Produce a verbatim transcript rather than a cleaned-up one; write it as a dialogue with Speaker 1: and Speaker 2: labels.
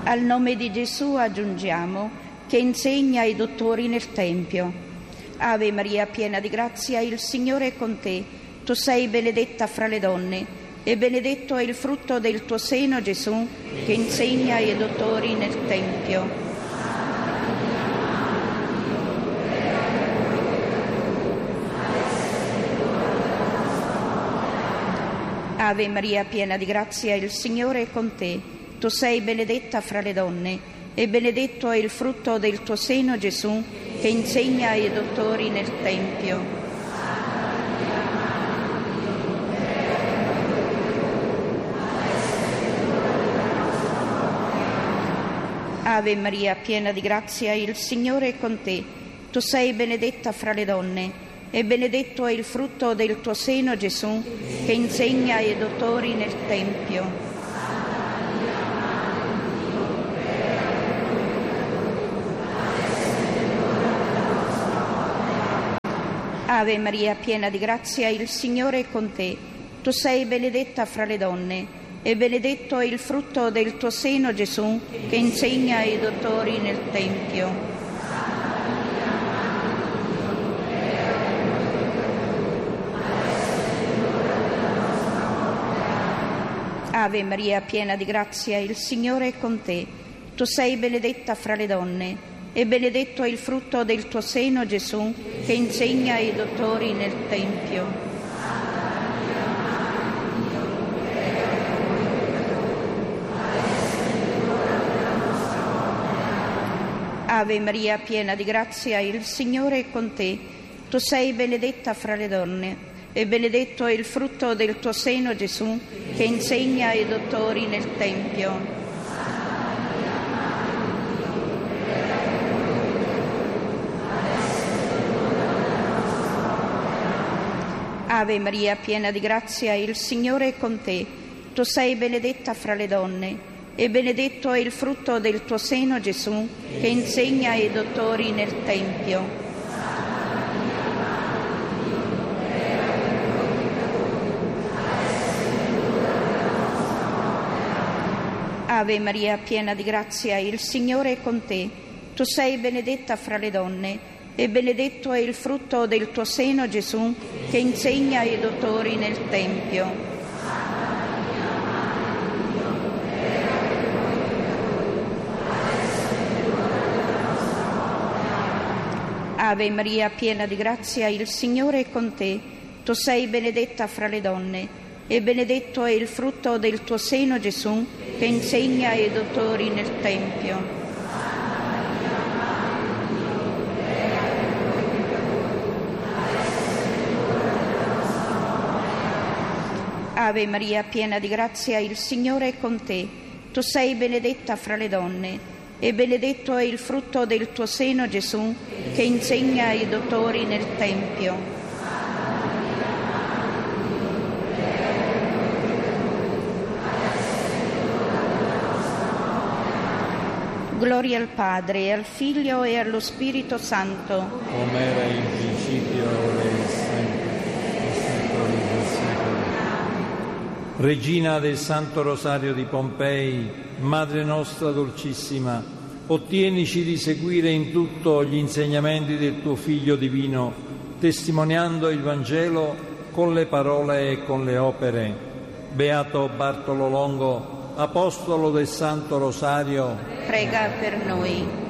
Speaker 1: Al nome di Gesù aggiungiamo che insegna ai dottori nel Tempio. Ave Maria, piena di grazia, il Signore è con te. Tu sei benedetta fra le donne e benedetto è il frutto del tuo seno, Gesù, che insegna ai dottori nel Tempio. Ave Maria, piena di grazia, il Signore è con te. Tu sei benedetta fra le donne e benedetto è il frutto del tuo seno, Gesù, che insegna ai dottori nel Tempio. Ave Maria, piena di grazia, il Signore è con te. Tu sei benedetta fra le donne e benedetto è il frutto del tuo seno, Gesù, che insegna ai dottori nel Tempio. Ave Maria, piena di grazia, il Signore è con te. Tu sei benedetta fra le donne e benedetto è il frutto del tuo seno, Gesù, che insegna ai dottori nel Tempio. Ave Maria, piena di grazia, il Signore è con te. Tu sei benedetta fra le donne e benedetto è il frutto del tuo seno, Gesù, che insegna ai dottori nel Tempio. Ave Maria, piena di grazia, il Signore è con te. Tu sei benedetta fra le donne e benedetto è il frutto del tuo seno, Gesù, che insegna ai dottori nel Tempio. Ave Maria, piena di grazia, il Signore è con te. Tu sei benedetta fra le donne e benedetto è il frutto del tuo seno, Gesù, che insegna ai dottori nel Tempio. Ave Maria, piena di grazia, il Signore è con te. Tu sei benedetta fra le donne e benedetto è il frutto del tuo seno, Gesù, che insegna ai dottori nel Tempio. Ave Maria, piena di grazia, il Signore è con te. Tu sei benedetta fra le donne e benedetto è il frutto del tuo seno, Gesù, che insegna ai dottori nel Tempio. Ave Maria, piena di grazia, il Signore è con te. Tu sei benedetta fra le donne e benedetto è il frutto del tuo seno, Gesù, che insegna ai dottori nel Tempio. Gloria al Padre, e al Figlio e allo Spirito Santo.
Speaker 2: Come era in principio, ora e sempre, e sempre nei secoli. Regina del Santo Rosario di Pompei, Madre nostra dolcissima, ottienici di seguire in tutto gli insegnamenti del tuo Figlio divino, testimoniando il Vangelo con le parole e con le opere. Beato Bartolo Longo, apostolo del Santo Rosario,
Speaker 1: prega per noi.